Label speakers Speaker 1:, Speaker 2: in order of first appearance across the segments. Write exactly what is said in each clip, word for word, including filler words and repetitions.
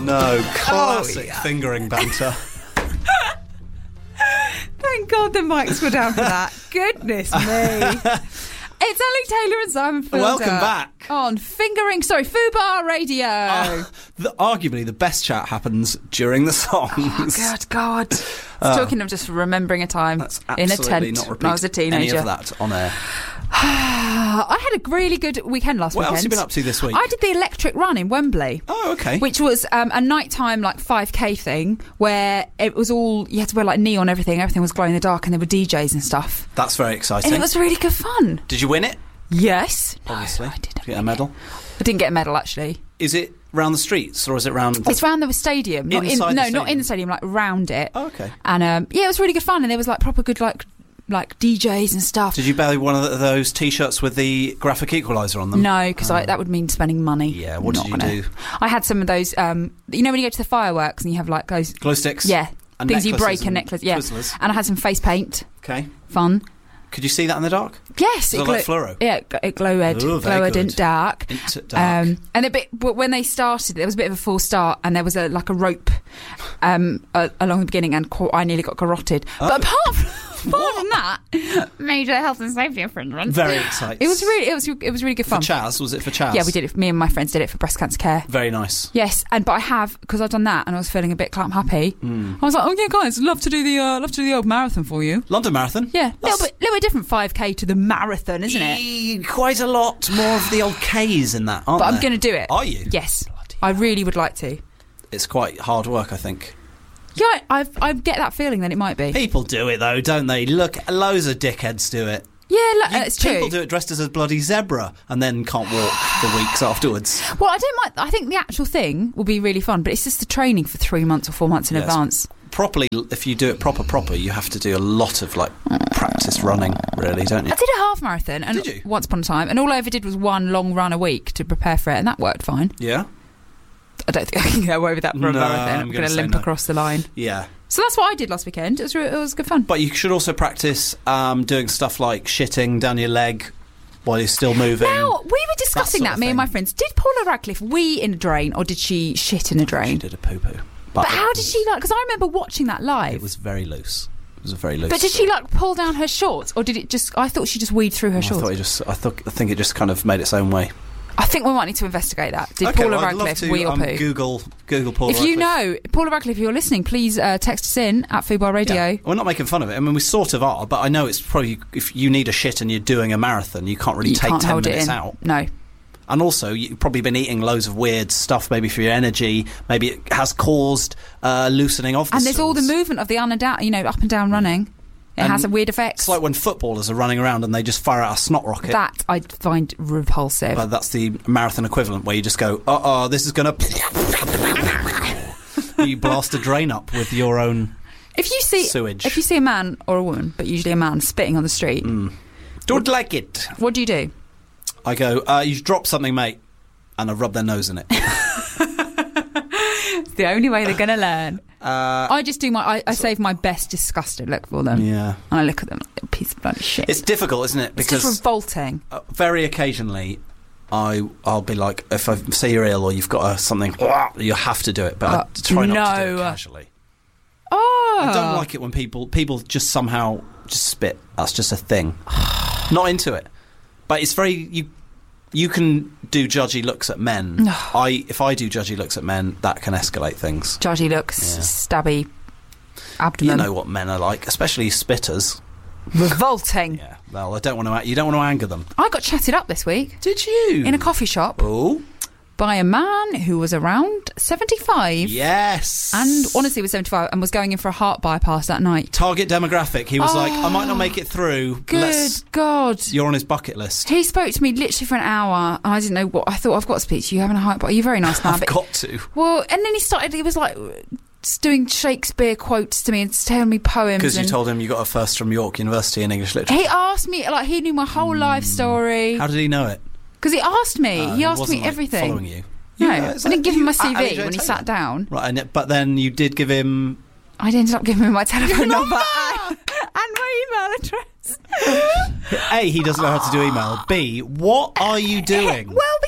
Speaker 1: no. Classic
Speaker 2: oh, yeah.
Speaker 1: fingering banter.
Speaker 2: Thank God the mics were down for that. Goodness me. It's Alex Taylor and Simon Fielder.
Speaker 1: Welcome back.
Speaker 2: On Fingering, sorry, Fubar Radio.
Speaker 1: Uh, the, arguably the best chat happens during the songs.
Speaker 2: Oh, good God. I was
Speaker 1: Uh,
Speaker 2: talking of just remembering a time
Speaker 1: That's
Speaker 2: in a
Speaker 1: absolutely
Speaker 2: tent
Speaker 1: not
Speaker 2: when I was a
Speaker 1: repeat any
Speaker 2: teenager.
Speaker 1: of that on air.
Speaker 2: I had a really good weekend last
Speaker 1: What
Speaker 2: weekend.
Speaker 1: else have you been up to this week?
Speaker 2: I did the electric run in Wembley.
Speaker 1: Oh, okay.
Speaker 2: Which was um, a nighttime like five K thing where it was all, you had to wear like neon everything, everything was glow in the dark and there were D Js and stuff.
Speaker 1: That's very exciting.
Speaker 2: And it was really good fun.
Speaker 1: Did you win it?
Speaker 2: Yes.
Speaker 1: Obviously.
Speaker 2: No, I didn't
Speaker 1: Did you get a medal?
Speaker 2: I didn't get a medal actually.
Speaker 1: Is it round the streets or is it round...
Speaker 2: It's round the stadium. Not in,
Speaker 1: Inside the
Speaker 2: no,
Speaker 1: stadium?
Speaker 2: not in the stadium, like round it.
Speaker 1: Oh, okay.
Speaker 2: And um, yeah, it was really good fun and there was like proper good like like D Js and stuff.
Speaker 1: Did you buy one of those T-shirts with the graphic equaliser on them?
Speaker 2: No, because
Speaker 1: Oh.
Speaker 2: that would mean spending money.
Speaker 1: Yeah, what
Speaker 2: Not
Speaker 1: did you
Speaker 2: gonna-
Speaker 1: do?
Speaker 2: I had some of those, um, you know when you go to the fireworks and you have like those...
Speaker 1: Glow sticks?
Speaker 2: Yeah,
Speaker 1: And
Speaker 2: things you
Speaker 1: necklaces
Speaker 2: break and
Speaker 1: and
Speaker 2: necklace, yeah.
Speaker 1: Twizzlers?
Speaker 2: And I had some face paint.
Speaker 1: Okay.
Speaker 2: Fun.
Speaker 1: Could you see that in the dark?
Speaker 2: Yes.
Speaker 1: Is it like fluoro?
Speaker 2: Yeah, it gl- it glowed.
Speaker 1: Ooh, very
Speaker 2: glowed in
Speaker 1: good.
Speaker 2: dark.
Speaker 1: Into dark.
Speaker 2: Um, and a bit, but when they started, there was a bit of a false start, and there was a like a rope um, uh, along the beginning, and co- I nearly got garroted.
Speaker 1: Oh.
Speaker 2: But apart from, apart from that, major health and safety infringement.
Speaker 1: Very exciting.
Speaker 2: It was really, it was, it was really good
Speaker 1: For
Speaker 2: fun.
Speaker 1: Chaz? Was it for Chaz?
Speaker 2: Yeah, we did it. Me and my friends did it for breast cancer care.
Speaker 1: Very nice.
Speaker 2: Yes, and but I have because I've done that, and I was feeling a bit clamp happy.
Speaker 1: Mm.
Speaker 2: I was like, oh yeah, guys, love to do the uh, love to do the old marathon for you.
Speaker 1: London Marathon?
Speaker 2: Yeah,
Speaker 1: That's-
Speaker 2: little bit, little bit different five K to the marathon, isn't it?
Speaker 1: E- Quite a lot more of the old K's in that, aren't
Speaker 2: But I'm
Speaker 1: there?
Speaker 2: going to do it.
Speaker 1: Are you?
Speaker 2: Yes,
Speaker 1: Bloody
Speaker 2: I really would like to.
Speaker 1: It's quite hard work, I think.
Speaker 2: Yeah, I I get that feeling that it might be.
Speaker 1: People do it, though, don't they? Look, loads of dickheads do it.
Speaker 2: Yeah, look,
Speaker 1: You-
Speaker 2: it's true.
Speaker 1: People do it dressed as a bloody zebra and then can't walk for weeks afterwards.
Speaker 2: Well, I don't mind. I think the actual thing will be really fun, but it's just the training for three months or four months in
Speaker 1: Yes.
Speaker 2: advance.
Speaker 1: Properly, if you do it proper, proper, you have to do a lot of, like, practice running, really, don't you?
Speaker 2: I did a half marathon, and
Speaker 1: Did you?
Speaker 2: once upon a time, and all I ever did was one long run a week to prepare for it, and that worked fine.
Speaker 1: Yeah?
Speaker 2: I don't think I can go over that for a
Speaker 1: No,
Speaker 2: marathon.
Speaker 1: I'm
Speaker 2: I'm
Speaker 1: gonna
Speaker 2: going to
Speaker 1: say
Speaker 2: limp
Speaker 1: no.
Speaker 2: across the line.
Speaker 1: Yeah.
Speaker 2: So that's what I did last weekend. It was, re- it was good fun.
Speaker 1: But you should also practice um, doing stuff like shitting down your leg while you're still moving.
Speaker 2: Now, we were discussing
Speaker 1: sort
Speaker 2: that,
Speaker 1: of
Speaker 2: me and
Speaker 1: thing.
Speaker 2: my friends. Did Paula Radcliffe wee in a drain, or did she shit in a
Speaker 1: She
Speaker 2: drain?
Speaker 1: did a poo-poo.
Speaker 2: But how did she, like, because I remember watching that live.
Speaker 1: It was very loose. It was very loose.
Speaker 2: But did she, like, pull down her shorts, or did it just, I thought she just weed through her
Speaker 1: I
Speaker 2: shorts.
Speaker 1: thought it just. I thought. I think it just kind of made its own way.
Speaker 2: I think we might need to investigate that. Did
Speaker 1: okay,
Speaker 2: Paula
Speaker 1: well, I'd love
Speaker 2: Radcliffe
Speaker 1: to,
Speaker 2: wee or
Speaker 1: um,
Speaker 2: poo?
Speaker 1: Google Google Paula.
Speaker 2: If you
Speaker 1: Radcliffe.
Speaker 2: know, Paula Radcliffe, if you're listening, please uh, text us in at Fubar Radio.
Speaker 1: Yeah. We're not making fun of it. I mean, we sort of are, but I know it's probably if you need a shit and you're doing a marathon, you can't really
Speaker 2: You
Speaker 1: take
Speaker 2: can't
Speaker 1: ten
Speaker 2: hold it
Speaker 1: minutes
Speaker 2: in.
Speaker 1: out.
Speaker 2: No.
Speaker 1: And also, you've probably been eating loads of weird stuff, maybe for your energy. Maybe it has caused uh, loosening of the
Speaker 2: And there's all the
Speaker 1: stools.
Speaker 2: movement of the un and down, you know, up and down running. It
Speaker 1: And
Speaker 2: has a weird effect.
Speaker 1: It's like when footballers are running around and they just fire out a snot rocket.
Speaker 2: That I find repulsive.
Speaker 1: Uh, that's the marathon equivalent, where you just go, uh oh, this is going to... You blast a drain up with your own
Speaker 2: if you see
Speaker 1: sewage.
Speaker 2: if you see a man or a woman, but usually a man spitting on the street,
Speaker 1: Mm. Don't like it.
Speaker 2: what do you do?
Speaker 1: I go, uh, you drop something, mate, and I rub their nose in it.
Speaker 2: It's the only way they're going to learn.
Speaker 1: Uh,
Speaker 2: I just do my. I, I save my best disgusted look for them,
Speaker 1: yeah.
Speaker 2: and I look at them like a piece of bloody shit.
Speaker 1: It's difficult, isn't it?
Speaker 2: It's
Speaker 1: Because
Speaker 2: just revolting.
Speaker 1: uh, very occasionally, I I'll be like, if I say you're ill or you've got a, something, you have to do it, but
Speaker 2: Uh,
Speaker 1: I try not to do it
Speaker 2: no.
Speaker 1: casually.
Speaker 2: Oh,
Speaker 1: I don't like it when people people just somehow just spit. That's just a thing. Not into it. But it's very you. You can do judgy looks at men. I if I do judgy looks at men, that can escalate things.
Speaker 2: Judgy looks,
Speaker 1: Yeah.
Speaker 2: stabby abdomen.
Speaker 1: You know what men are like, especially spitters.
Speaker 2: Revolting.
Speaker 1: Yeah. Well, I don't want to. You don't want to anger them.
Speaker 2: I got chatted up this week
Speaker 1: Did you?
Speaker 2: in a coffee shop
Speaker 1: Oh.
Speaker 2: by a man who was around seventy-five.
Speaker 1: Yes.
Speaker 2: And honestly was seventy-five and was going in for a heart bypass that night.
Speaker 1: Target demographic. He was
Speaker 2: Oh.
Speaker 1: like, I might not make it through.
Speaker 2: Good
Speaker 1: Let's,
Speaker 2: God.
Speaker 1: you're on his bucket list.
Speaker 2: He spoke to me literally for an hour and I didn't know what I thought. I've got to speak to you. Having a heart bypass. You're a very nice man.
Speaker 1: I've
Speaker 2: but-
Speaker 1: got to.
Speaker 2: Well, and then he started, he was like just doing Shakespeare quotes to me and telling me poems.
Speaker 1: Because you
Speaker 2: and
Speaker 1: told him you got a first from York University in English literature.
Speaker 2: he asked me, like, he knew my whole life story.
Speaker 1: How did he know it?
Speaker 2: Because he asked me.
Speaker 1: Uh,
Speaker 2: he asked
Speaker 1: wasn't,
Speaker 2: me
Speaker 1: like,
Speaker 2: everything.
Speaker 1: Following you.
Speaker 2: No,
Speaker 1: Yeah,
Speaker 2: I
Speaker 1: is
Speaker 2: didn't
Speaker 1: that
Speaker 2: give him
Speaker 1: you-
Speaker 2: my C
Speaker 1: Ali
Speaker 2: V
Speaker 1: J
Speaker 2: when he
Speaker 1: Taylor?
Speaker 2: sat down.
Speaker 1: Right, and it, but then you did give him.
Speaker 2: I ended up giving him my telephone
Speaker 1: No!
Speaker 2: number and, and my email address.
Speaker 1: A, he doesn't know how to do email. B, what are you doing?
Speaker 2: Well, because he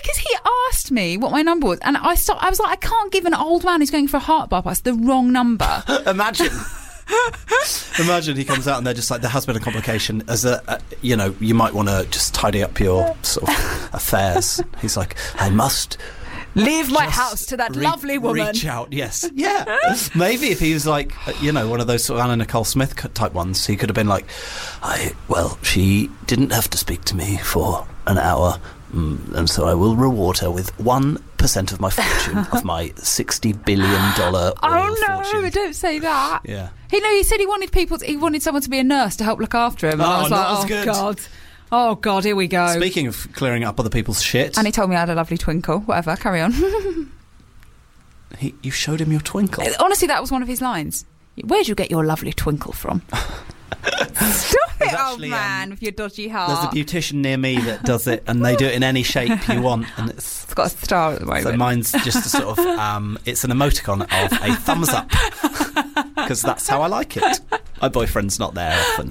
Speaker 2: asked me what my number was, and I stopped, I was like, I can't give an old man who's going for a heart bypass the wrong number.
Speaker 1: Imagine. Imagine he comes out and they're just like, there has been a complication. As a, uh, you know, you might want to just tidy up your sort of affairs. He's like, I must
Speaker 2: leave my
Speaker 1: just
Speaker 2: house to that
Speaker 1: re-
Speaker 2: lovely woman.
Speaker 1: Reach out, yes, yeah. Maybe if he was like, uh, you know, one of those sort of Anna Nicole Smith type ones, he could have been like, I well, she didn't have to speak to me for an hour. Mm, and so I will reward her with one percent of my fortune, of my sixty billion dollar oil
Speaker 2: Oh no!
Speaker 1: fortune.
Speaker 2: Don't say that.
Speaker 1: Yeah.
Speaker 2: He no. He said he wanted people. To, he wanted someone to be a nurse to help look after him. And
Speaker 1: Oh,
Speaker 2: I was
Speaker 1: not
Speaker 2: like,
Speaker 1: as
Speaker 2: oh
Speaker 1: good.
Speaker 2: god, oh god, here we go.
Speaker 1: Speaking of clearing up other people's shit,
Speaker 2: And he told me I had a lovely twinkle. Whatever. Carry on.
Speaker 1: he, you showed him your twinkle.
Speaker 2: Honestly, that was one of his lines. Where'd you get your lovely twinkle from? Stop it, old
Speaker 1: actually,
Speaker 2: man,
Speaker 1: um,
Speaker 2: with your dodgy
Speaker 1: There's
Speaker 2: heart.
Speaker 1: a beautician near me that does it, and they do it in any shape you want, and it's.
Speaker 2: It's got a star at the moment.
Speaker 1: So mine's just a sort of, um, it's an emoticon of a thumbs up, because that's how I like it. My boyfriend's not there often.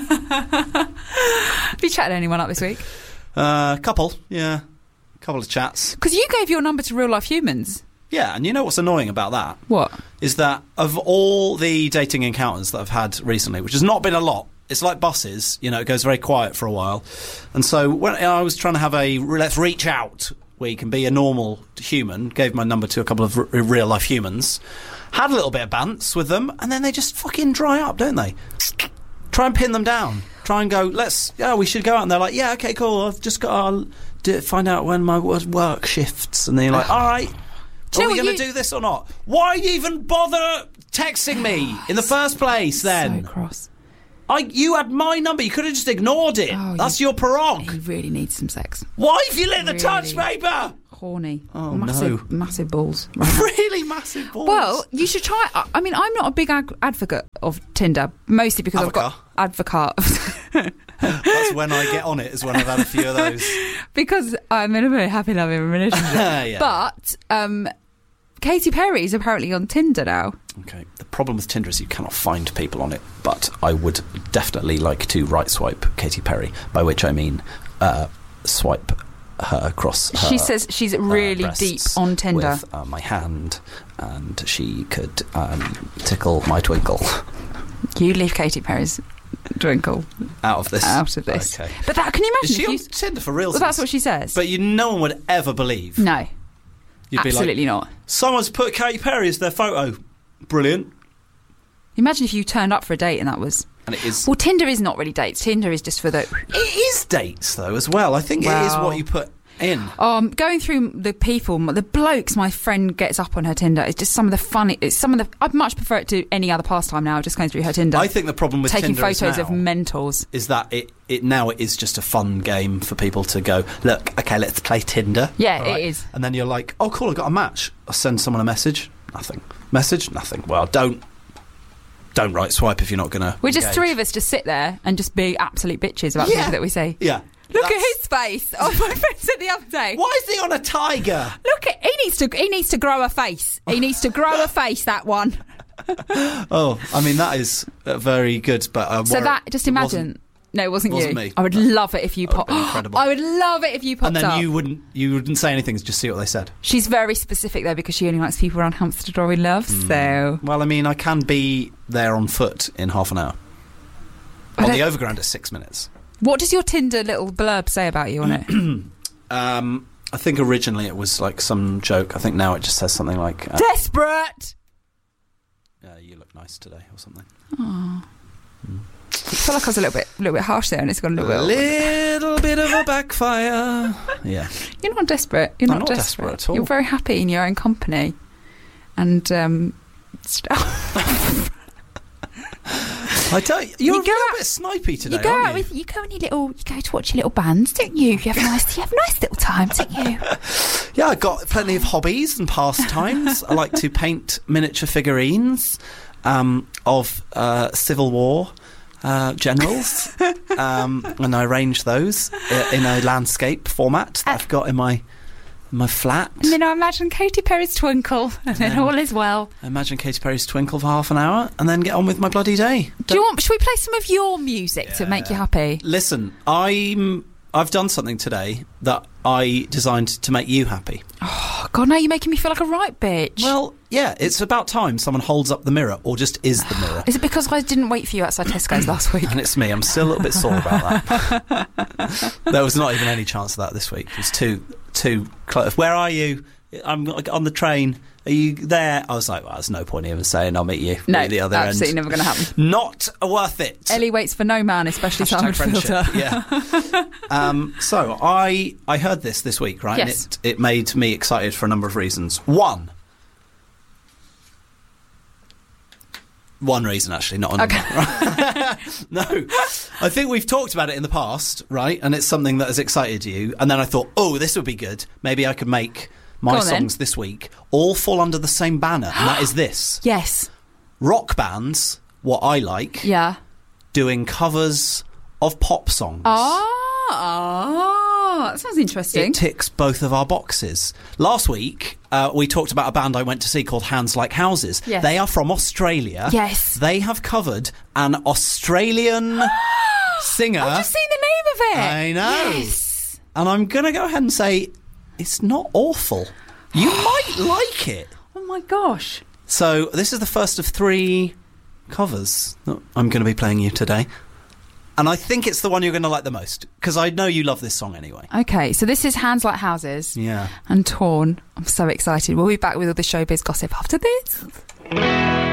Speaker 2: Have you chatted anyone up this week?
Speaker 1: A uh, couple, yeah. Couple of chats.
Speaker 2: Because you gave your number to real life humans.
Speaker 1: Yeah, and you know what's annoying about that?
Speaker 2: What?
Speaker 1: Is that of all the dating encounters that I've had recently, which has not been a lot, it's like buses, you know, it goes very quiet for a while. And so when I was trying to have a let's reach out week and be a normal human, gave my number to a couple of r- real life humans, had a little bit of bants with them, and then they just fucking dry up, don't they? Try and pin them down. Try and go, let's, yeah, we should go out. And they're like, yeah, okay, cool, I've just got to do, find out when my work shifts. And then you're like, all right.
Speaker 2: Do you
Speaker 1: Are
Speaker 2: know
Speaker 1: we
Speaker 2: what
Speaker 1: going to
Speaker 2: you-
Speaker 1: do this or not? Why even bother texting me in the first place then?
Speaker 2: So cross.
Speaker 1: I, you had my number. You could have just ignored it.
Speaker 2: Oh,
Speaker 1: That's
Speaker 2: you-
Speaker 1: your prerog.
Speaker 2: He really needs some sex.
Speaker 1: Why have you lit the
Speaker 2: Really?
Speaker 1: touch paper?
Speaker 2: Horny.
Speaker 1: Oh,
Speaker 2: massive, massive balls.
Speaker 1: Really massive balls.
Speaker 2: Well, you should try. I- I mean, I'm not a big ag- advocate of Tinder, mostly because I've got advocate.
Speaker 1: That's when I get on it, is when I've had a few of those.
Speaker 2: Because I'm in a very happy, loving relationship.
Speaker 1: Yeah.
Speaker 2: But um, Katy Perry is apparently on Tinder now.
Speaker 1: Okay. The problem with Tinder is you cannot find people on it, but I would definitely like to right swipe Katy Perry, by which I mean uh, swipe her across her,
Speaker 2: She says she's
Speaker 1: uh,
Speaker 2: really
Speaker 1: breasts
Speaker 2: deep on Tinder.
Speaker 1: with uh, my hand, and she could um, tickle my twinkle.
Speaker 2: You leave Katy Perry's twinkle
Speaker 1: Out of this.
Speaker 2: out of this.
Speaker 1: Okay.
Speaker 2: But that, can you
Speaker 1: Is
Speaker 2: imagine?
Speaker 1: she on
Speaker 2: if you,
Speaker 1: Tinder for real?
Speaker 2: well, that's what she says.
Speaker 1: But you, no one would ever believe.
Speaker 2: no,
Speaker 1: You'd be
Speaker 2: absolutely
Speaker 1: like,
Speaker 2: not.
Speaker 1: someone's put Katy Perry as their photo. Brilliant.
Speaker 2: Imagine if you turned up for a date and that was.
Speaker 1: And it is.
Speaker 2: Well, Tinder is not really dates. Tinder is just for the.
Speaker 1: It is dates though as well. I think it is
Speaker 2: Well.
Speaker 1: what you put in.
Speaker 2: Um, going through the people, the blokes my friend gets up on her Tinder. It's just some of the funny. It's some of the. I'd much prefer it to any other pastime now. Just going through her Tinder,
Speaker 1: I think the problem with
Speaker 2: taking
Speaker 1: Tinder
Speaker 2: photos
Speaker 1: is now,
Speaker 2: of mentors.
Speaker 1: is that it, it now it is just a fun game for people to go, look, okay, let's play Tinder.
Speaker 2: Yeah,
Speaker 1: All
Speaker 2: it
Speaker 1: right.
Speaker 2: is.
Speaker 1: And then you're like, oh cool, I got a match. I'll send someone a message. Nothing. Message? Nothing. Well, don't don't right swipe if you're not gonna.
Speaker 2: We're just
Speaker 1: engage.
Speaker 2: three of us just sit there and just be absolute bitches about
Speaker 1: Yeah.
Speaker 2: people that we say.
Speaker 1: Yeah.
Speaker 2: Look
Speaker 1: That's-
Speaker 2: at his face. Oh, my friend said the other day.
Speaker 1: Why is he on a tiger?
Speaker 2: Look at he needs to he needs to grow a face. He needs to grow a face. That one.
Speaker 1: Oh, I mean that is uh, very good, but uh,
Speaker 2: So
Speaker 1: more-
Speaker 2: that just
Speaker 1: it
Speaker 2: imagine.
Speaker 1: wasn't-
Speaker 2: No, it wasn't,
Speaker 1: wasn't
Speaker 2: you.
Speaker 1: me.
Speaker 2: I would love it if you
Speaker 1: That would've
Speaker 2: popped.
Speaker 1: been incredible.
Speaker 2: I would love it if you popped
Speaker 1: and then
Speaker 2: up.
Speaker 1: you wouldn't you wouldn't say anything, just see what they said.
Speaker 2: She's very specific though because she only likes people around Hampstead or in love.
Speaker 1: Hmm.
Speaker 2: So
Speaker 1: Well, I mean, I can be there on foot in half an hour.
Speaker 2: I
Speaker 1: On the
Speaker 2: don't-
Speaker 1: overground is six minutes.
Speaker 2: what does your Tinder little blurb say about you on it?
Speaker 1: Um, I think originally it was like some joke. I think now it just says something like, uh,
Speaker 2: Desperate.
Speaker 1: uh, "You look nice today" or something.
Speaker 2: I feel like I was a little bit, a little bit harsh there, and it's gone a
Speaker 1: A
Speaker 2: little bit.
Speaker 1: little bit of a backfire. Yeah.
Speaker 2: You're not desperate. You're
Speaker 1: I'm
Speaker 2: not,
Speaker 1: not
Speaker 2: desperate.
Speaker 1: desperate at all.
Speaker 2: You're very happy in your own company, and um, stuff.
Speaker 1: I don't. You're
Speaker 2: You
Speaker 1: a
Speaker 2: go
Speaker 1: little
Speaker 2: out-
Speaker 1: bit snipey today,
Speaker 2: You go
Speaker 1: aren't
Speaker 2: out
Speaker 1: you?
Speaker 2: with you go on your little you go to watch your little bands, don't you? You have a nice you have a nice little time, don't you?
Speaker 1: Yeah, I've got plenty of hobbies and pastimes. I like to paint miniature figurines um, of uh, Civil War uh, generals, um, and I arrange those uh, in a landscape format that I've got in my in my flat.
Speaker 2: And then I imagine Katy Perry's twinkle, and then
Speaker 1: then-
Speaker 2: all is well.
Speaker 1: I imagine Katy Perry's twinkle for half an hour, and then get on with my bloody day.
Speaker 2: Do you want? Should we play some of your music to make you happy?
Speaker 1: Listen, I'm I've done something today that I designed to make you happy.
Speaker 2: Oh, God, now you're making me feel like a right bitch.
Speaker 1: Well, yeah, it's about time someone holds up the mirror or just is the mirror.
Speaker 2: Is it because I didn't wait for you outside Tesco's last week?
Speaker 1: And it's me. I'm still a little bit sore about that. There was not even any chance of that this week. It was too, too close. Where are you? I'm on the train. Are you there? I was like, well, there's no point in even saying I'll meet you.
Speaker 2: No,
Speaker 1: at the other
Speaker 2: absolutely
Speaker 1: end.
Speaker 2: never going to happen.
Speaker 1: Not worth it.
Speaker 2: Ellie waits for no man, especially Simon Filter.
Speaker 1: Yeah. um, so I I heard this this week, right?
Speaker 2: Yes.
Speaker 1: And it, it made me excited for a number of reasons. One. One reason, actually, not another. Okay. No. I think we've talked about it in the past, right? And it's something that has excited you. And then I thought, oh, this would be good. Maybe I could make my
Speaker 2: on,
Speaker 1: songs
Speaker 2: then.
Speaker 1: this week all fall under the same banner. And that is this.
Speaker 2: Yes.
Speaker 1: Rock bands, what I like,
Speaker 2: Yeah.
Speaker 1: doing covers of pop songs.
Speaker 2: Oh, oh, that sounds interesting.
Speaker 1: It ticks both of our boxes. Last week, uh, we talked about a band I went to see called Hands Like Houses.
Speaker 2: Yes.
Speaker 1: They are from Australia.
Speaker 2: Yes.
Speaker 1: They have covered an Australian singer.
Speaker 2: I've just seen the name of it.
Speaker 1: I know.
Speaker 2: Yes.
Speaker 1: And I'm going to go ahead and say it's not awful. You might like it.
Speaker 2: Oh, my gosh.
Speaker 1: So this is the first of three covers that I'm going to be playing you today. And I think it's the one you're going to like the most, because I know you love this song anyway.
Speaker 2: Okay, so this is Hands Like Houses.
Speaker 1: Yeah.
Speaker 2: And Torn. I'm so excited. We'll be back with all the showbiz gossip after this.